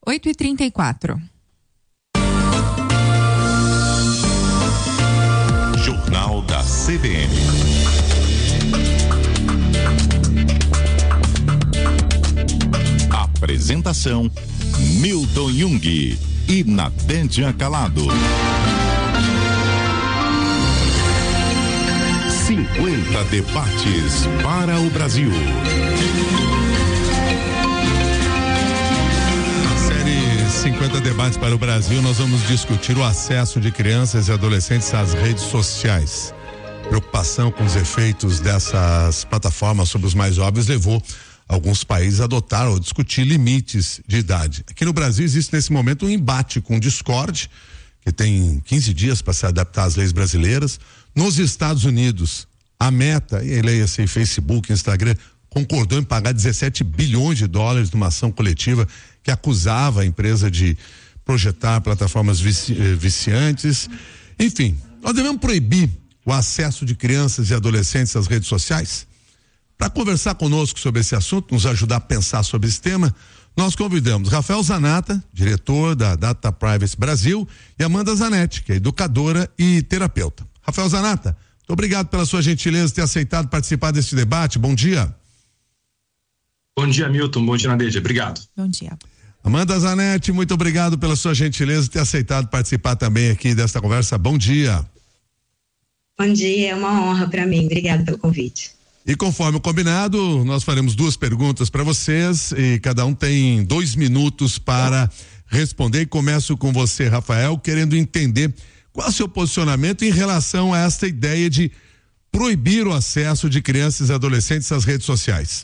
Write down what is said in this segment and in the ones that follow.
8h34. Jornal da CBN. Apresentação: Milton Jung e Natédia Calado. 50 debates para o Brasil. Na série 50 debates para o Brasil, nós vamos discutir o acesso de crianças e adolescentes às redes sociais. Preocupação com os efeitos dessas plataformas sobre os mais jovens levou alguns países a adotar ou discutir limites de idade. Aqui no Brasil existe nesse momento um embate com o Discord, que tem 15 dias para se adaptar às leis brasileiras. Nos Estados Unidos, a Meta, e leia-se Facebook, Instagram, concordou em pagar 17 bilhões de dólares numa ação coletiva que acusava a empresa de projetar plataformas viciantes. Enfim, nós devemos proibir o acesso de crianças e adolescentes às redes sociais? Para conversar conosco sobre esse assunto, nos ajudar a pensar sobre esse tema, nós convidamos Rafael Zanata, diretor da Data Privacy Brasil, e Amanda Zanetti, que é educadora e terapeuta. Rafael Zanata, muito obrigado pela sua gentileza de ter aceitado participar deste debate. Bom dia. Bom dia, Milton. Bom dia, Nadeja. Obrigado. Bom dia. Amanda Zanetti, muito obrigado pela sua gentileza de ter aceitado participar também aqui desta conversa. Bom dia. Bom dia, é uma honra para mim. Obrigada pelo convite. E conforme o combinado, nós faremos 2 perguntas para vocês e cada um tem 2 minutos para responder. E começo com você, Rafael, querendo entender qual é o seu posicionamento em relação a esta ideia de proibir o acesso de crianças e adolescentes às redes sociais.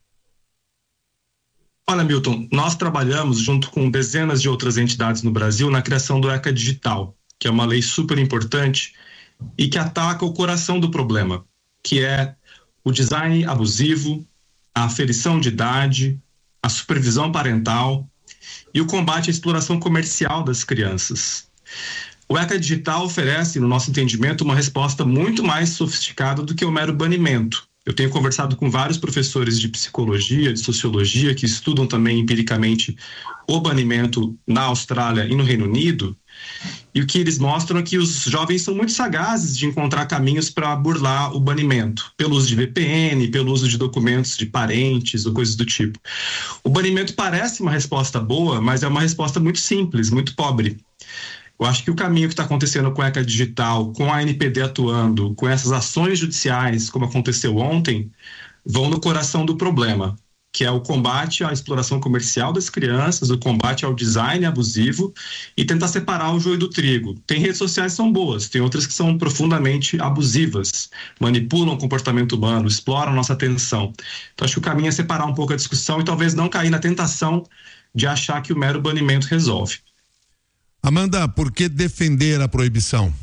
Olha, Milton, nós trabalhamos junto com dezenas de outras entidades no Brasil na criação do ECA Digital, que é uma lei super importante e que ataca o coração do problema, que é o design abusivo, a aferição de idade, a supervisão parental e o combate à exploração comercial das crianças. O ECA Digital oferece, no nosso entendimento, uma resposta muito mais sofisticada do que o mero banimento. Eu tenho conversado com vários professores de psicologia, de sociologia, que estudam também empiricamente o banimento na Austrália e no Reino Unido, e o que eles mostram é que os jovens são muito sagazes de encontrar caminhos para burlar o banimento, pelo uso de VPN, pelo uso de documentos de parentes ou coisas do tipo. O banimento parece uma resposta boa, mas é uma resposta muito simples, muito pobre. Eu acho que o caminho que está acontecendo com a ECA Digital, com a ANPD atuando, com essas ações judiciais, como aconteceu ontem, vão no coração do problema, que é o combate à exploração comercial das crianças, o combate ao design abusivo e tentar separar o joio do trigo. Tem redes sociais que são boas, tem outras que são profundamente abusivas, manipulam o comportamento humano, exploram a nossa atenção. Então acho que o caminho é separar um pouco a discussão e talvez não cair na tentação de achar que o mero banimento resolve. Amanda, por que defender a proibição?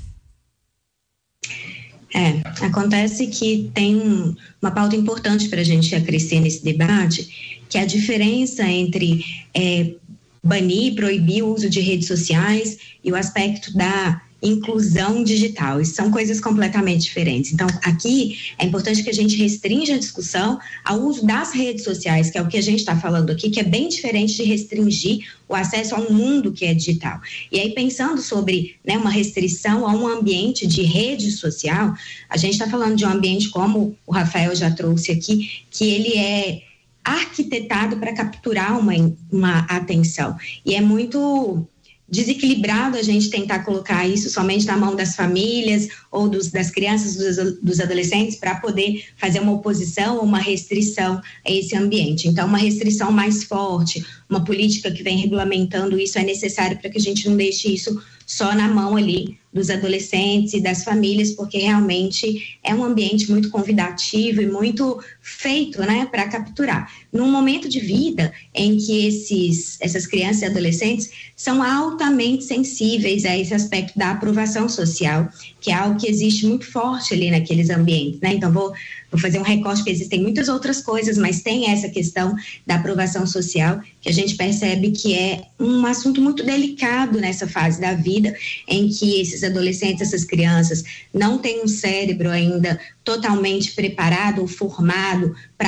Acontece que tem uma pauta importante para a gente acrescer nesse debate, que é a diferença entre banir, proibir o uso de redes sociais e o aspecto da inclusão digital. Isso são coisas completamente diferentes. Então, aqui é importante que a gente restrinja a discussão ao uso das redes sociais, que é o que a gente está falando aqui, que é bem diferente de restringir o acesso a um mundo que é digital. E aí, pensando sobre uma restrição a um ambiente de rede social, a gente está falando de um ambiente, como o Rafael já trouxe aqui, que ele é arquitetado para capturar uma atenção. E é muito desequilibrado a gente tentar colocar isso somente na mão das famílias ou das crianças, dos adolescentes, para poder fazer uma oposição ou uma restrição a esse ambiente. Então, uma restrição mais forte, uma política que vem regulamentando isso é necessário para que a gente não deixe isso só na mão ali dos adolescentes e das famílias, porque realmente é um ambiente muito convidativo e muito feito, para capturar. Num momento de vida em que essas crianças e adolescentes são altamente sensíveis a esse aspecto da aprovação social, que é algo que existe muito forte ali naqueles ambientes, Então, vou fazer um recorte, porque existem muitas outras coisas, mas tem essa questão da aprovação social, que a gente percebe que é um assunto muito delicado nessa fase da vida, em que esses adolescentes, essas crianças, não têm um cérebro ainda totalmente preparado ou formado para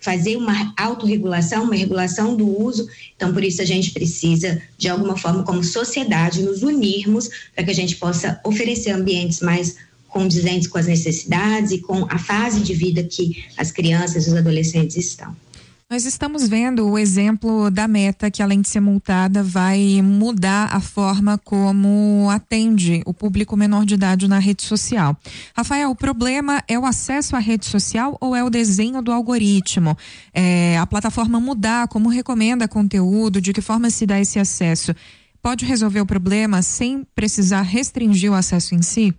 fazer uma autorregulação, uma regulação do uso. Então, por isso a gente precisa, de alguma forma, como sociedade, nos unirmos para que a gente possa oferecer ambientes mais condizentes com as necessidades e com a fase de vida que as crianças e os adolescentes estão. Nós estamos vendo o exemplo da Meta, que além de ser multada, vai mudar a forma como atende o público menor de idade na rede social. Rafael, o problema é o acesso à rede social ou é o desenho do algoritmo? A plataforma mudar como recomenda conteúdo, de que forma se dá esse acesso? Pode resolver o problema sem precisar restringir o acesso em si?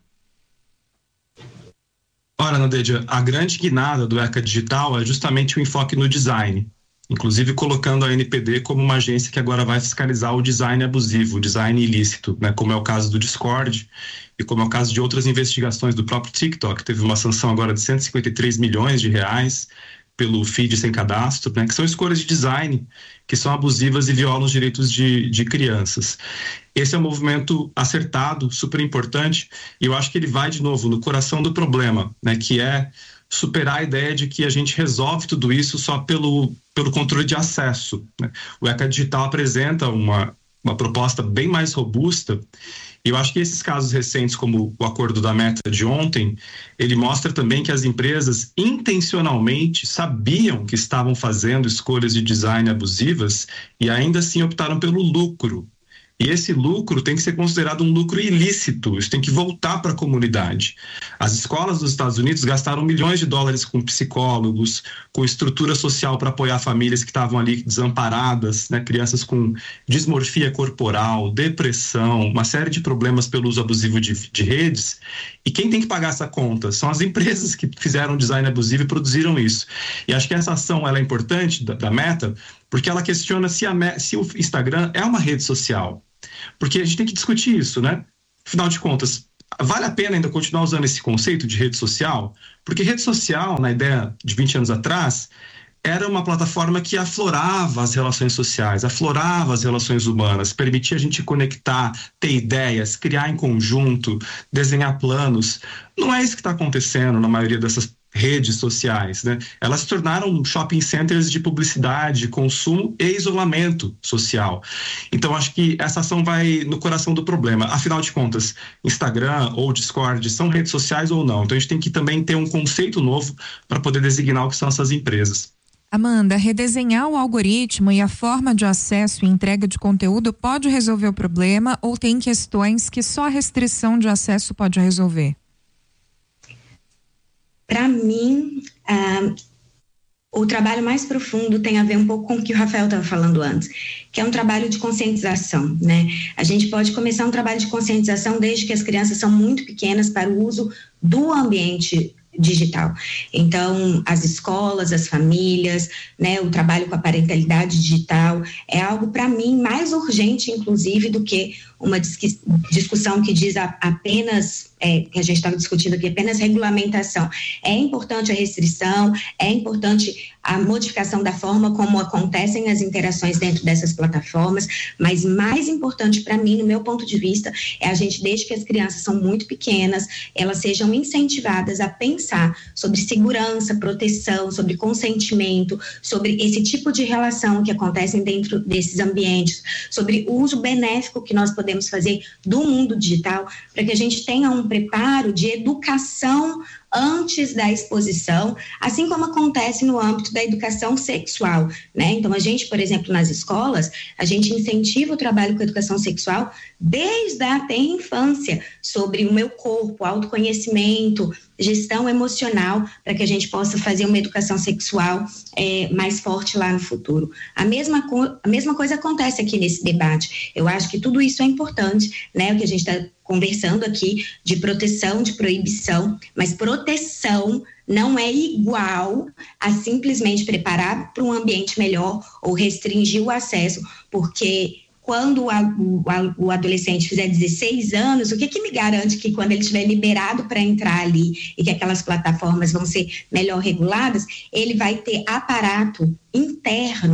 Ora, Nadeja, a grande guinada do ECA Digital é justamente o enfoque no design, inclusive colocando a NPD como uma agência que agora vai fiscalizar o design abusivo, o design ilícito, né? Como é o caso do Discord e como é o caso de outras investigações do próprio TikTok. Teve uma sanção agora de 153 milhões de reais pelo feed sem cadastro, né? Que são escolhas de design que são abusivas e violam os direitos de crianças. Esse é um movimento acertado, super importante, e eu acho que ele vai, de novo, no coração do problema, né? Que é superar a ideia de que a gente resolve tudo isso só pelo controle de acesso, né? O ECA Digital apresenta uma proposta bem mais robusta, e eu acho que esses casos recentes, como o acordo da Meta de ontem, ele mostra também que as empresas intencionalmente sabiam que estavam fazendo escolhas de design abusivas e ainda assim optaram pelo lucro. E esse lucro tem que ser considerado um lucro ilícito, isso tem que voltar para a comunidade. As escolas dos Estados Unidos gastaram milhões de dólares com psicólogos, com estrutura social para apoiar famílias que estavam ali desamparadas, né? Crianças com dismorfia corporal, depressão, uma série de problemas pelo uso abusivo de redes. E quem tem que pagar essa conta? São as empresas que fizeram design abusivo e produziram isso. E acho que essa ação ela é importante da Meta, porque ela questiona se o Instagram é uma rede social. Porque a gente tem que discutir isso, né? Afinal de contas, vale a pena ainda continuar usando esse conceito de rede social? Porque rede social, na ideia de 20 anos atrás, era uma plataforma que aflorava as relações sociais, aflorava as relações humanas, permitia a gente conectar, ter ideias, criar em conjunto, desenhar planos. Não é isso que está acontecendo na maioria dessas redes sociais, né? Elas se tornaram shopping centers de publicidade, consumo e isolamento social. Então, acho que essa ação vai no coração do problema. Afinal de contas, Instagram ou Discord são redes sociais ou não? Então, a gente tem que também ter um conceito novo para poder designar o que são essas empresas. Amanda, redesenhar o algoritmo e a forma de acesso e entrega de conteúdo pode resolver o problema ou tem questões que só a restrição de acesso pode resolver? Para mim, o trabalho mais profundo tem a ver um pouco com o que o Rafael estava falando antes, que é um trabalho de conscientização, né? A gente pode começar um trabalho de conscientização desde que as crianças são muito pequenas para o uso do ambiente digital. Então, as escolas, as famílias, né, o trabalho com a parentalidade digital é algo, para mim, mais urgente, inclusive, do que uma discussão que diz apenas, que a gente estava discutindo aqui, apenas regulamentação. É importante a restrição, é importante a modificação da forma como acontecem as interações dentro dessas plataformas, mas mais importante para mim, no meu ponto de vista, é a gente, desde que as crianças são muito pequenas, elas sejam incentivadas a pensar sobre segurança, proteção, sobre consentimento, sobre esse tipo de relação que acontecem dentro desses ambientes, sobre o uso benéfico que nós podemos fazer do mundo digital, para que a gente tenha um preparo de educação antes da exposição, assim como acontece no âmbito da educação sexual, né? Então, a gente, por exemplo, nas escolas, a gente incentiva o trabalho com a educação sexual desde até a infância, sobre o meu corpo, autoconhecimento, gestão emocional, para que a gente possa fazer uma educação sexual mais forte lá no futuro. A mesma coisa acontece aqui nesse debate. Eu acho que tudo isso é importante, né? O que a gente está conversando aqui de proteção, de proibição, mas proteção não é igual a simplesmente preparar para um ambiente melhor ou restringir o acesso, porque quando o adolescente fizer 16 anos, o que me garante que quando ele estiver liberado para entrar ali e que aquelas plataformas vão ser melhor reguladas, ele vai ter aparato interno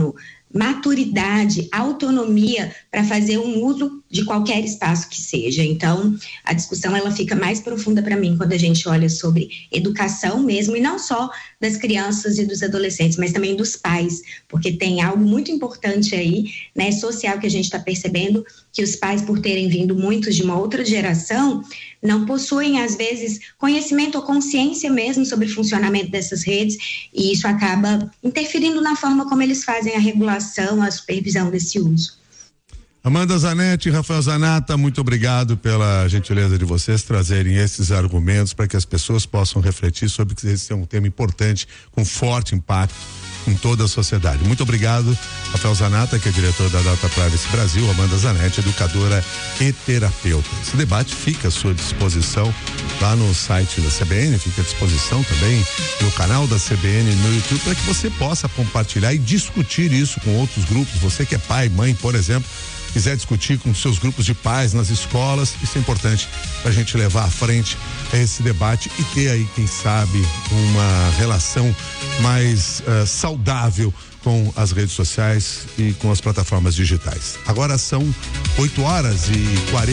maturidade, autonomia para fazer um uso de qualquer espaço que seja. Então, a discussão ela fica mais profunda para mim quando a gente olha sobre educação mesmo, e não só das crianças e dos adolescentes, mas também dos pais, porque tem algo muito importante aí, né, social, que a gente está percebendo, que os pais, por terem vindo muitos de uma outra geração, não possuem, às vezes, conhecimento ou consciência mesmo sobre o funcionamento dessas redes, e isso acaba interferindo na forma como eles fazem a regulação, a supervisão desse uso. Amanda Zanetti e Rafael Zanata, muito obrigado pela gentileza de vocês trazerem esses argumentos para que as pessoas possam refletir sobre que esse é um tema importante, com forte impacto em toda a sociedade. Muito obrigado, Rafael Zanata, que é diretor da Data Privacy Brasil, Amanda Zanetti, educadora e terapeuta. Esse debate fica à sua disposição lá no site da CBN, fica à disposição também no canal da CBN no YouTube, para que você possa compartilhar e discutir isso com outros grupos. Você que é pai, mãe, por exemplo, quiser discutir com seus grupos de pais nas escolas, isso é importante para a gente levar à frente esse debate e ter aí, quem sabe, uma relação mais saudável com as redes sociais e com as plataformas digitais. Agora são 8h40.